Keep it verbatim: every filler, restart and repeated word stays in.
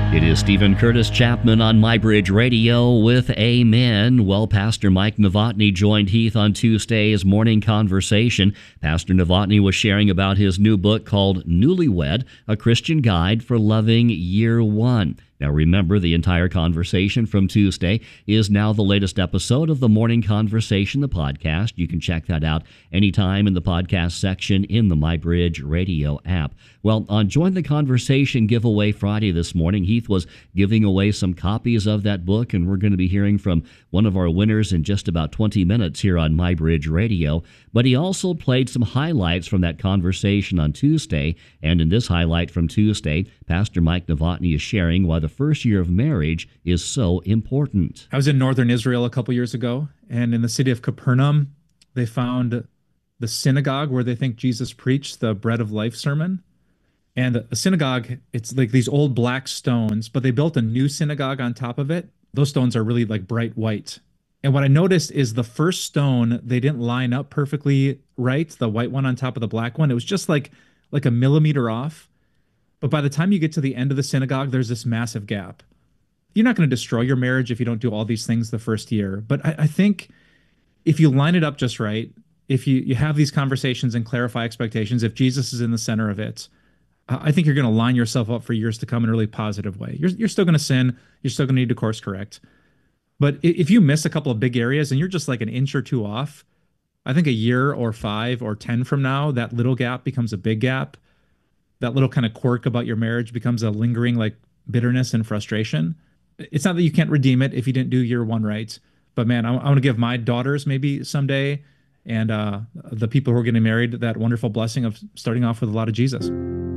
It is Stephen Curtis Chapman on MyBridge Radio with Amen. Well, Pastor Mike Novotny joined Heath on Tuesday's Morning Conversation. Pastor Novotny was sharing about his new book called Newlywed, A Christian Guide for Loving Year One. Now remember, the entire conversation from Tuesday is now the latest episode of the Morning Conversation, the podcast. You can check that out anytime in the podcast section in the MyBridge Radio app. Well, on Join the Conversation Giveaway Friday this morning, Heath was giving away some copies of that book, and we're going to be hearing from one of our winners in just about twenty minutes here on MyBridge Radio. But he also played some highlights from that conversation on Tuesday, and in this highlight from Tuesday, Pastor Mike Novotny is sharing why the first year of marriage is so important. I was in northern Israel a couple years ago, and in the city of Capernaum, they found the synagogue where they think Jesus preached the Bread of Life sermon. And a synagogue, it's like these old black stones, but they built a new synagogue on top of it. Those stones are really like bright white. And what I noticed is the first stone, they didn't line up perfectly right, the white one on top of the black one. It was just like, like a millimeter off. But by the time you get to the end of the synagogue, there's this massive gap. You're not going to destroy your marriage if you don't do all these things the first year. But I, I think if you line it up just right, if you, you have these conversations and clarify expectations, if Jesus is in the center of it, I think you're going to line yourself up for years to come in a really positive way. You're, you're still going to sin. You're still going to need to course correct. But if you miss a couple of big areas and you're just like an inch or two off, I think a year or five or ten from now, that little gap becomes a big gap. That little kind of quirk about your marriage becomes a lingering like bitterness and frustration. It's not that you can't redeem it if you didn't do year one right. But man, I, I want to give my daughters maybe someday and uh, the people who are getting married that wonderful blessing of starting off with a lot of Jesus.